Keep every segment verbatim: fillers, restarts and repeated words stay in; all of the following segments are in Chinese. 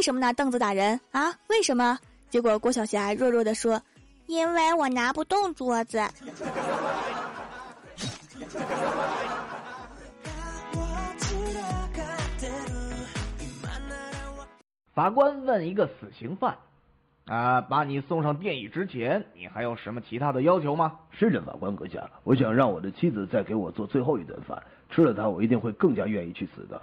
什么拿凳子打人啊？为什么？结果郭晓霞弱弱地说，因为我拿不动桌子。 法官问一个死刑犯，啊、呃，把你送上电椅之前，你还有什么其他的要求吗？ 是的，法官阁下，我想让我的妻子再给我做最后一顿饭，吃了它，我一定会更加愿意去死的。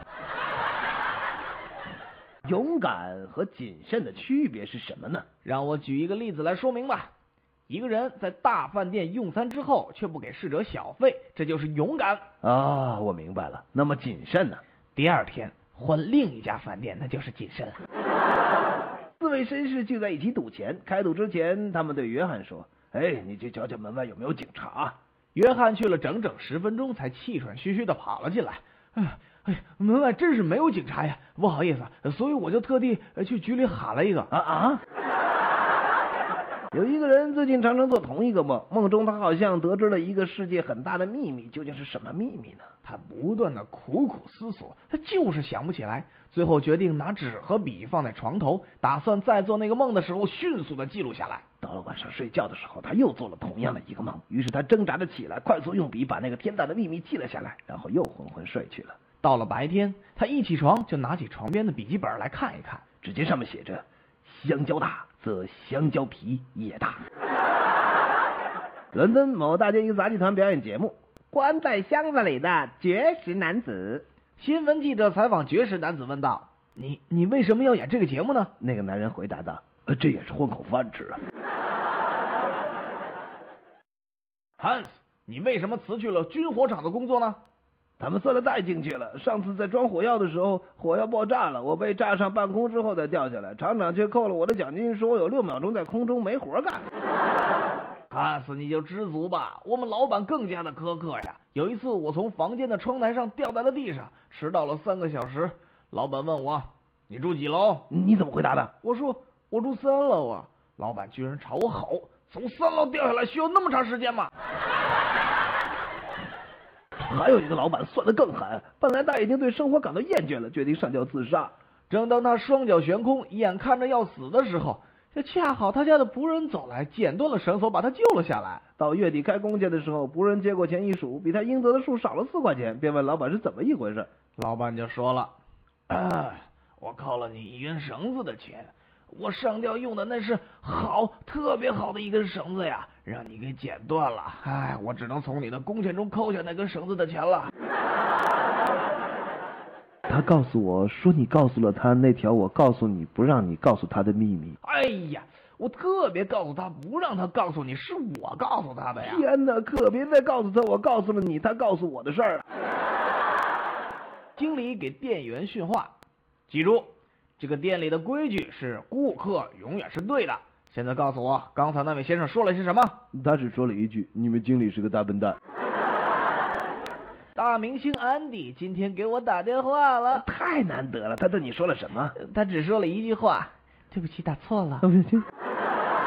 勇敢和谨慎的区别是什么呢？ 让我举一个例子来说明吧。一个人在大饭店用餐之后，却不给侍者小费，这就是勇敢啊！我明白了。那么谨慎呢？ 第二天换另一家饭店，那就是谨慎了。 四位绅士聚在一起赌钱，开赌之前，他们对约翰说：“哎，你去瞧瞧门外有没有警察。” 约翰去了整整十分钟，才气喘吁吁地跑了进来。哎哎，门外真是没有警察呀！不好意思，所以我就特地去局里喊了一个。 啊啊！有一个人最近常常做同一个梦，梦中他好像得知了一个世界很大的秘密，究竟是什么秘密呢？ 他不断的苦苦思索，他就是想不起来，最后决定拿纸和笔放在床头，打算在做那个梦的时候迅速的记录下来。 到了晚上睡觉的时候，他又做了同样的一个梦，于是他挣扎着起来，快速用笔把那个天大的秘密记了下来，然后又昏昏睡去了。 到了白天，他一起床就拿起床边的笔记本来看一看， 只见上面写着：香蕉大则香蕉皮也大。伦敦某大街一个杂技团表演节目，关在箱子里的绝食男子。 新闻记者采访绝食男子问道：你你为什么要演这个节目呢？ 那个男人回答道：呃，这也是混口饭吃啊。 汉斯，你为什么辞去了军火厂的工作呢？ 他们算得太精确了，上次在装火药的时候，火药爆炸了，我被炸上半空之后再掉下来，厂长却扣了我的奖金，说我有六秒钟在空中没活干。 汉斯，你就知足吧，我们老板更加的苛刻呀。有一次我从房间的窗台上掉在了地上，迟到了三个小时，老板问我，你住几楼？ 你怎么回答的？ 我说我住三楼啊。老板居然朝我吼，从三楼掉下来需要那么长时间吗？ 还有一个老板算得更狠，本来他已经对生活感到厌倦了，决定上吊自杀。 正当他双脚悬空，眼看着要死的时候，这恰好他家的仆人走来，剪断了绳索，把他救了下来。 到月底开工钱的时候，仆人接过钱一数，比他应得的数少了四块钱，便问老板是怎么一回事。 老板就说了：啊，我扣了你一根绳子的钱，我上吊用的那是好特别好的一根绳子呀，让你给剪断了，哎，我只能从你的工钱中扣下那根绳子的钱了。 他告诉我说你告诉了他那条我告诉你不让你告诉他的秘密。 哎呀，我特别告诉他不让他告诉你，是我告诉他的呀。 天哪，可别再告诉他我告诉了你他告诉我的事儿了。 经理给店员训话，记住，这个店里的规矩是顾客永远是对的。现在告诉我，刚才那位先生说了些什么？ 他只说了一句，你们经理是个大笨蛋。 大明星安迪今天给我打电话了， 太难得了。他对你说了什么？ 他只说了一句话，对不起，打错了。